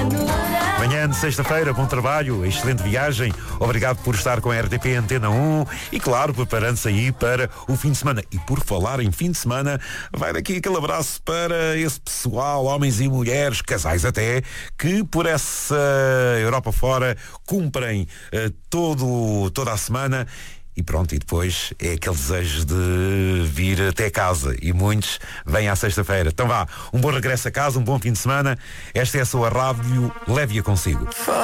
Manhã de sexta-feira, bom trabalho, excelente viagem. Obrigado por estar com a RTP Antena 1 e, claro, preparando-se aí para o fim de semana. E por falar em fim de semana, vai daqui aquele abraço para esse pessoal, homens e mulheres, casais até, que por essa Europa fora cumprem toda a semana. E pronto, e depois é aquele desejo de vir até casa. E muitos vêm à sexta-feira. Então vá, um bom regresso a casa, um bom fim de semana. Esta é a sua rádio, leve-a consigo.